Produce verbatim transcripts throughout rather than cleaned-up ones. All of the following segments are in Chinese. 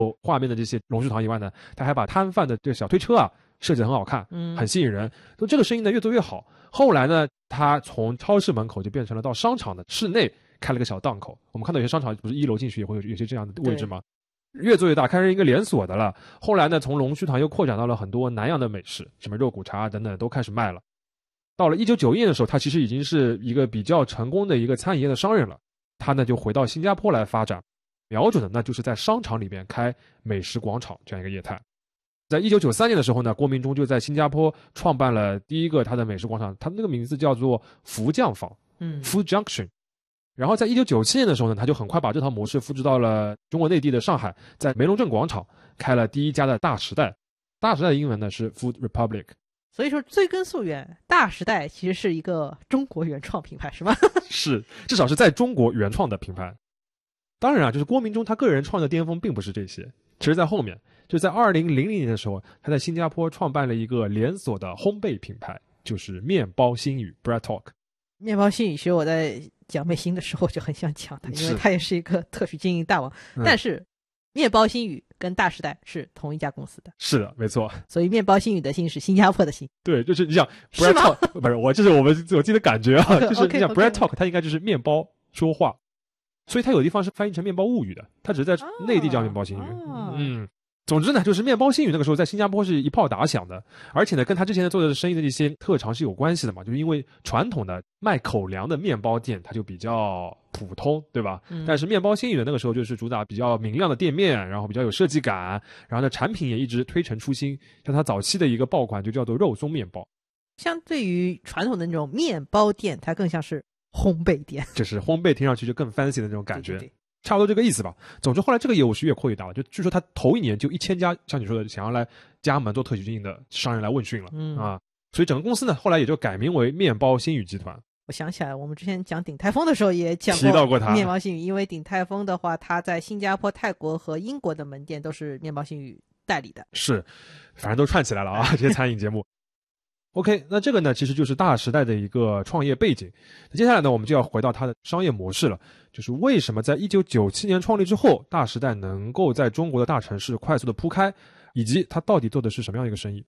画面的这些龙须糖以外呢，他还把摊贩的这个小推车啊设计得很好看， 嗯， 很吸引人。就这个生意呢越做越好。后来呢，他从超市门口就变成了到商场的室内开了个小档口。我们看到有些商场不是一楼进去也会有有些这样的位置吗？越做越大，开成一个连锁的了。后来呢，从龙须糖又扩展到了很多南洋的美食，什么肉骨茶等等都开始卖了。到了一九九一年的时候，他其实已经是一个比较成功的一个餐饮业的商人了。他呢就回到新加坡来发展，瞄准的那就是在商场里边开美食广场这样一个业态。在一九九三年的时候呢，郭明忠就在新加坡创办了第一个他的美食广场，他那个名字叫做福酱坊， 嗯 Food Junction。然后在一九九七年的时候呢，他就很快把这套模式复制到了中国内地的上海，在梅龙镇广场开了第一家的大时代。大时代的英文呢是 Food Republic。 所以说追根溯源，大时代其实是一个中国原创品牌，是吗？ 是，至少是在中国原创的品牌。当然啊，就是郭明忠他个人创的巅峰并不是这些，其实在后面，就在二零零零年的时候，他在新加坡创办了一个连锁的烘焙品牌，就是面包新语 Bread Talk。 面包新语其实我在讲美心的时候就很想讲它，因为它也是一个特许经营大王。 嗯、 但是面包新语跟大时代是同一家公司的。 是的，没错。 所以面包新语的新是新加坡的新。 对，就是你想 Bread Talk 不是我，这是我们我自己的感觉啊，就是你想 Bread Talk 它应该就是面包说话，所以它有地方是翻译成面包物语的，它只是在内地叫面包新语。 啊、 嗯。总之呢，就是面包新语那个时候在新加坡是一炮打响的，而且呢，跟他之前做的生意的这些特长是有关系的嘛，就是因为传统的卖口粮的面包店它就比较普通，对吧？ 嗯、 但是面包新语的那个时候就是主打比较明亮的店面，然后比较有设计感，然后呢产品也一直推陈出新，像它早期的一个爆款就叫做肉松面包。 相对于传统的那种面包店，它更像是烘焙店， 就是烘焙听上去就更 fancy 的那种感觉。 对对对， 差不多这个意思吧。总之后来这个业务是越扩越大了，就据说他头一年就一千家像你说的想要来加盟做特许经营的商人来问讯了、 嗯、 啊，所以整个公司呢后来也就改名为面包新语集团。 我想起来我们之前讲鼎泰丰的时候也讲过提到过它面包新语，因为鼎泰丰的话它在新加坡、泰国和英国的门店都是面包新语代理的。 是，反正都串起来了啊这些餐饮节目。OK， 那这个呢其实就是大时代的一个创业背景。那接下来呢我们就要回到它的商业模式了，就是为什么在一九九七年创立之后，大时代能够在中国的大城市快速的铺开，以及它到底做的是什么样一个生意。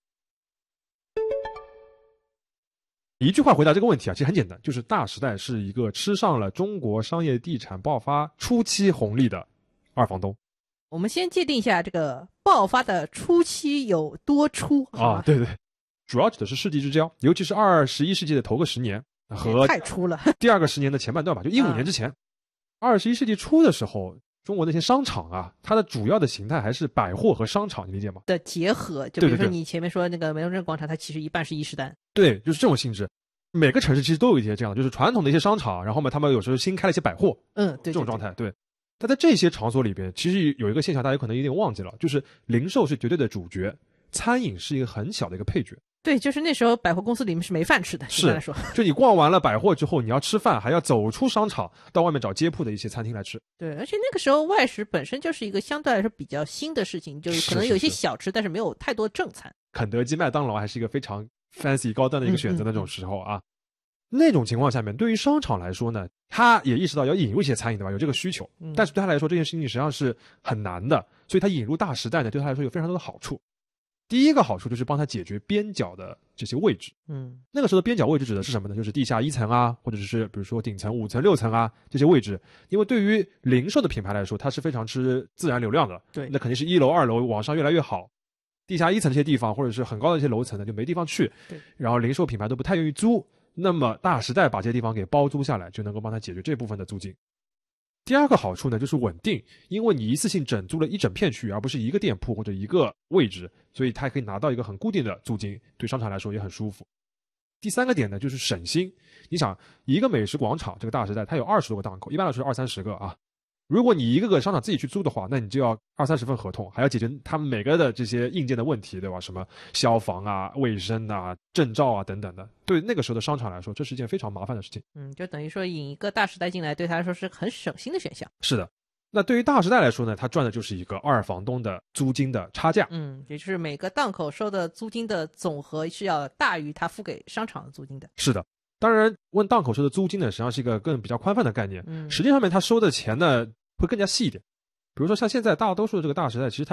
一句话回答这个问题啊，其实很简单，就是大时代是一个吃上了中国商业地产爆发初期红利的二房东。 我们先界定一下这个爆发的初期有多初啊，对对，主要指的是世纪之交，尤其是二十一世纪的头个十年和太初了第二个十年的前半段吧，就一五年之前。二十一世纪初的时候，中国那些商场啊，它的主要的形态还是百货和商场，你理解吗？ 的结合，就比如说你前面说那个梅龙镇广场，它其实一半是伊势丹。 对，就是这种性质。每个城市其实都有一些这样的，就是传统的一些商场，然后呢，他们有时候新开了一些百货， 嗯，对， 这种状态，对。但在这些场所里边，其实有一个现象，大家可能有点忘记了，就是零售是绝对的主角，餐饮是一个很小的一个配角。 对，就是那时候百货公司里面是没饭吃的， 是， 说就你逛完了百货之后，你要吃饭，还要走出商场，到外面找街铺的一些餐厅来吃。 对，而且那个时候外食本身就是一个相对来说比较新的事情，就是可能有一些小吃，是是是，但是没有太多正餐。 肯德基、麦当劳还是一个非常 fancy 高端的一个选择的那种时候啊。嗯嗯嗯，那种情况下面，对于商场来说呢，他也意识到要引入一些餐饮，对吧？有这个需求， 嗯、 但是对他来说这件事情实际上是很难的，所以他引入大时代呢，对他来说有非常多的好处。第一个好处就是帮他解决边角的这些位置。 嗯， 那个时候的边角位置指的是什么呢？就是地下一层啊，或者是比如说顶层五层六层啊这些位置。因为对于零售的品牌来说，它是非常吃自然流量的。 对， 那肯定是一楼二楼往上越来越好。地下一层这些地方或者是很高的一些楼层呢，就没地方去。 对， 然后零售品牌都不太愿意租。那么大时代把这些地方给包租下来，就能够帮他解决这部分的租金。第二个好处呢，就是稳定，因为你一次性整租了一整片区域，而不是一个店铺或者一个位置，所以它可以拿到一个很固定的租金，对商场来说也很舒服。第三个点呢，就是省心。你想，一个美食广场，这个大时代它有二十多个档口，一般来说是二三十个啊。如果你一个个商场自己去租的话，那你就要二三十份合同，还要解决他们每个的这些硬件的问题，对吧？什么消防啊、卫生啊、证照啊等等的，对那个时候的商场来说，这是一件非常麻烦的事情。 嗯，就等于说引一个大时代进来，对他来说是很省心的选项。 是的，那对于大时代来说呢，他赚的就是一个二房东的租金的差价。 嗯，也就是每个档口收的租金的总和是要大于他付给商场的租金的。 是的。当然问档口收的租金呢，实际上是一个更比较宽泛的概念。 嗯， 实际上面他收的钱呢会更加细一点。 比如说像现在大多数的这个大时代，其实它